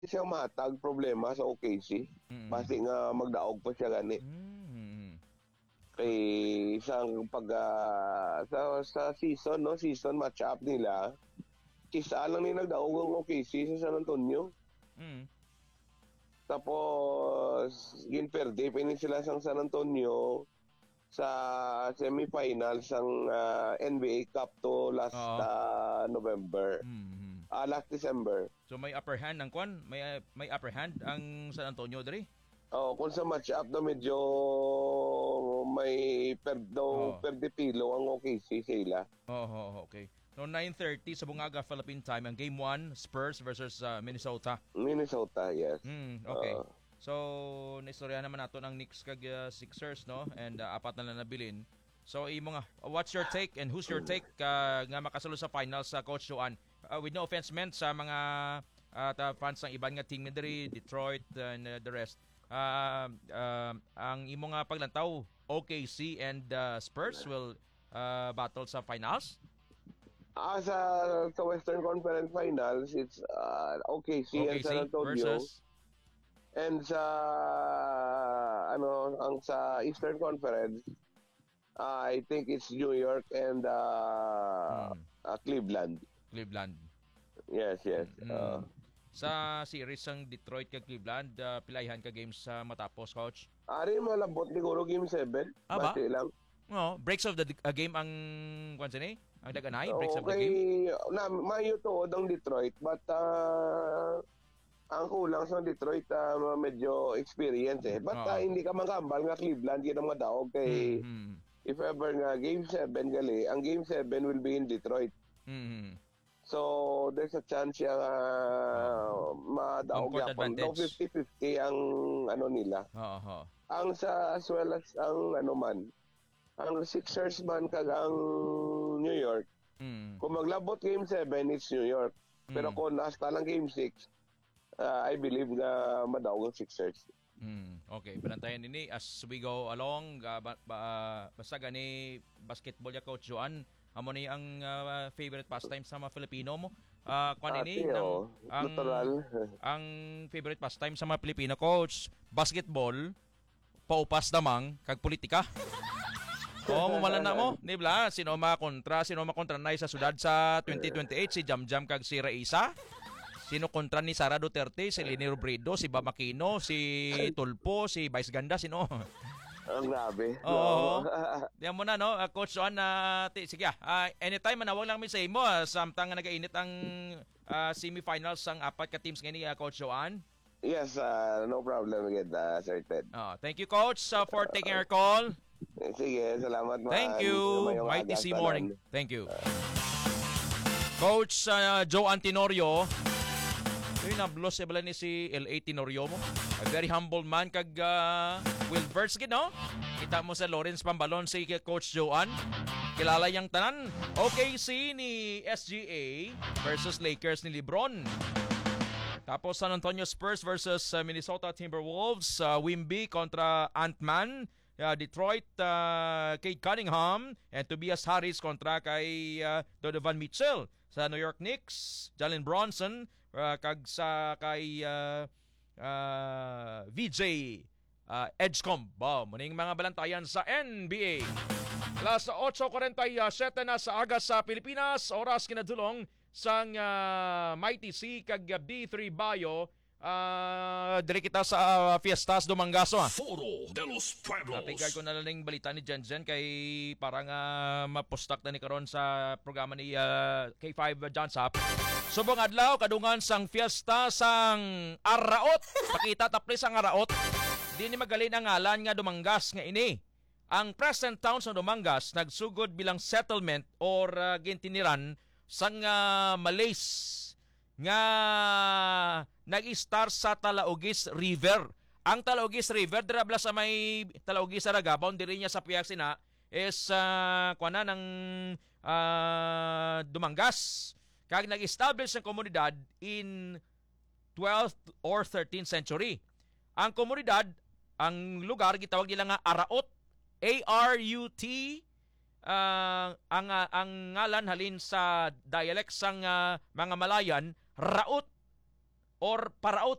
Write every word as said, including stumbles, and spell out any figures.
siya matag problema sa O K C. Mm. Basi nga magdaog pa siya gani. Mm. Kay isang pag ah, sa sa season no, season match up nila. Kisa lang ni nagdaog ang O K C sa San Antonio. Mm. Tapos ginperde pa ni sila sa San Antonio sa semifinals ng ah, N B A Cup to last Oo. ah, November. Mm. Ah, last December. So may upper hand ng kwan, may may upper hand ang San Antonio diri. Oh, kung sa match up na medyo may per Oo. daw per de pilo ang O K C sila. Oh, oh, okay. No nine thirty sa Bungaga Philippine time ang game one Spurs versus uh, Minnesota. Minnesota, yes. Mm, okay. Oo. So naistorya naman nato ng Knicks kag uh, Sixers no and uh, apat na lang nabilin. So imo nga, what's your take and who's your take uh, nga makasalo sa finals sa Coach Joan? Uh, with no offense meant sa mga uh, ta- fans ng iban nga team ni diri, Detroit and uh, the rest. Uh, uh, ang imo nga paglantaw, O K C and uh, Spurs will uh, battle sa finals. Ah, sa, sa Western Conference Finals, it's uh, O K C and O K C San Antonio. versus And sa ano ang sa Eastern Conference, uh, I think it's New York and uh, Hmm. uh, Cleveland. Cleveland. Yes, yes. Mm. Uh, Sa series ng Detroit kag Cleveland, uh, pilaihan ka games sa matapos, coach. Ari malambot siguro game seven. Ah, ba? Base lang. No, breaks of the uh, game ang kwan ni? Ang daganay, breaks of the Okay, game. na mayo to ang Detroit but uh, ang kulang sa Detroit uh, medyo experience eh. But Oo. uh, hindi ka mangkambal nga Cleveland yun ang madaog kay Mm. if ever nga game seven gali, ang game seven will be in Detroit. Mm. So there's a chance siya uh, madaog Home court yapon. advantage. Daw fifty fifty ang ano nila. Oo, oo. Ang sa as well as ang ano man, ang Sixers man kag ang New York. Mm. Kung maglabot game seven, it's New York. Pero Mm. kung nasta lang game six, uh, I believe na madaog ang Sixers. Mm. Okay, banantayan nini as we go along uh, ba, ba, basta gani basketball ya Coach Joan. Amo ni ang uh, favorite pastime sa mga Filipino mo. Ah, kwan ini Ate, ng oh, ang natural. ang favorite pastime sa mga Pilipino, coach, basketball, paupas damang kag politika. Oo, mo malan na mo, di ba? Sino makontra, sino makontra na sa sudad sa twenty twenty-eight, si Jamjam kag si Raisa. Sino kontra ni Sara Duterte, si Leni Robredo, si Bam Aquino, si Tulpo, si Vice Ganda, sino? Ang grabe. Oo. Diyan mo na, no? Uh, Coach Joan, uh, ti- sige, uh, anytime, manawag lang mi sa imo. Uh, samtang nga nagainit ang uh, semifinals ang apat ka teams ngayon, uh, Coach Joan. Yes, uh, no problem again, uh, Sir Ted. Uh, thank you, Coach, uh, for taking our call. Eh, Sige, salamat man. Thank you. Mayong Mighty agas C tanan. Morning. Thank you. Coach uh, Joe Antinorio. Uy, nablos siya bala ni si L A Tenorio mo. A very humble man kag uh, Will Versky, no? Kita mo sa Lawrence Pambalon si Coach Joan. Kilala yang tanan. O K C ni S G A versus Lakers ni LeBron. Tapos San Antonio Spurs versus uh, Minnesota Timberwolves. Uh, Wimby kontra Ant-Man. Uh, Detroit, uh, Cade Cunningham. And Tobias Harris kontra kay uh, Donovan Mitchell. Sa New York Knicks, Jalen Bronson. Uh, kag sa kay uh, uh, V J uh, Edgecomb. Ba, muning mga balantayan sa N B A. Alas eight forty-seven na sa aga sa Pilipinas. Oras kinadulong sang uh, Mighty C kag B three Bayo. Uh, diri kita sa uh, Fiestas Dumangaso. Ha? Foro de los Pueblos. Natigay ko na lang balita ni Jen Jen kay parang uh, mapostak na ni karon sa programa ni uh, K five John Sap. Subong adlaw kadungan sang fiesta sang Araot. Pakita tapli sang Araot. Di ni magalin ang ngalan nga Dumangas nga ini. Ang present town sa Dumangas nagsugod bilang settlement or uh, gintiniran sang uh, Malays nga nag-star sa Talaugis River. Ang Talaugis River, dirabla sa may Talaugis sa Ragabao, diri niya sa Piak Sina, is uh, kuana ng uh, Dumangas. Kag nag-establish ang komunidad in twelfth or thirteenth century. Ang komunidad, ang lugar, gitawag nila nga Araot. A R U T. Uh, ang, uh, ang ngalan halin sa dialect sang uh, mga Malayan, Raot. or para out